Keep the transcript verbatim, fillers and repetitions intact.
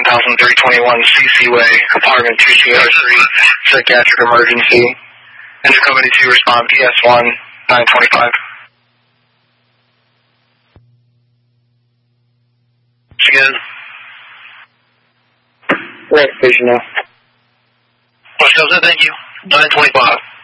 thousand three twenty-one C C Way, apartment two two oh three, psychiatric emergency. Intercompany two respond P S one, nine twenty-five. Again. Right, station now. West Coast, thank you. nine twenty-five.